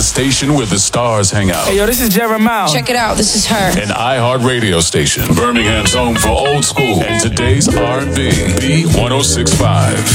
The station where the stars hang out. Hey, yo, this is Jeremiah. Check it out. This is her. An iHeart radio station. Birmingham's home for old school and today's R&B. B 1065.